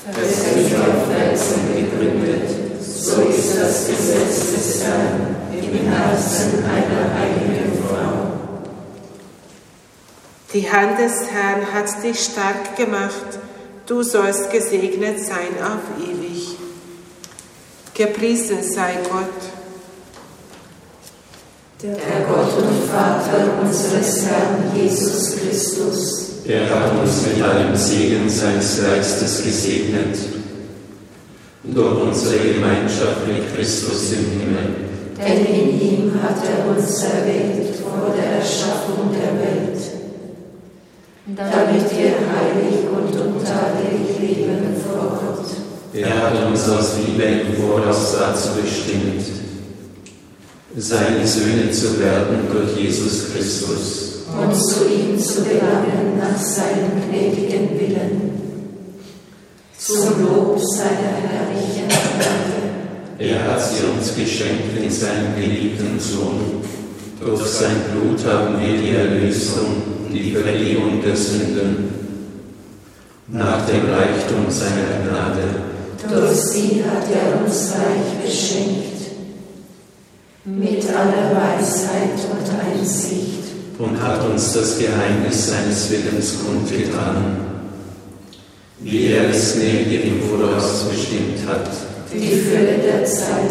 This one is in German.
Fest auf Felsen gegründet, so ist das Gesetz des Herrn im Herzen einer heiligen Frau. Die Hand des Herrn hat dich stark gemacht, du sollst gesegnet sein auf ewig. Gepriesen sei Gott. Der Gott und Vater unseres Herrn Jesus Christus. Er hat uns mit allem Segen seines Geistes gesegnet. Durch unsere Gemeinschaft mit Christus im Himmel. Denn in ihm hat er uns erwählt vor der Erschaffung der Welt, damit wir heilig und untadelig leben vor Gott. Er hat uns aus Liebe im Voraus dazu bestimmt, seine Söhne zu werden durch Jesus Christus. Und zu ihm zu gelangen nach seinem gnädigen Willen, zum Lob seiner herrlichen Gnade. Er hat sie uns geschenkt in seinem geliebten Sohn. Durch sein Blut haben wir die Erlösung, die Vergebung der Sünden, nach dem Reichtum seiner Gnade. Durch sie hat er uns reich beschenkt, mit aller Weisheit und Einsicht. Und hat uns das Geheimnis seines Willens kundgetan, wie er es gnädig im Voraus bestimmt hat, die Fülle der Zeit